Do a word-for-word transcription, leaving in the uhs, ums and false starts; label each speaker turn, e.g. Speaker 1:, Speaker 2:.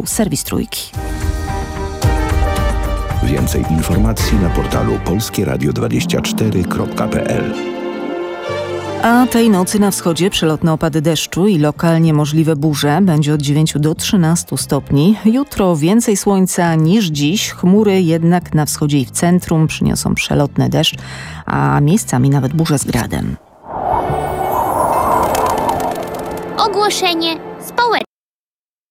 Speaker 1: był serwis Trójki.
Speaker 2: Więcej informacji na portalu polskie radio dwadzieścia cztery kropka p l.
Speaker 1: A tej nocy na wschodzie przelotne opady deszczu i lokalnie możliwe burze. Będzie od dziewięciu do trzynastu stopni. Jutro więcej słońca niż dziś. Chmury jednak na wschodzie i w centrum przyniosą przelotny deszcz, a miejscami nawet burze z gradem.
Speaker 3: Ogłoszenie społeczne.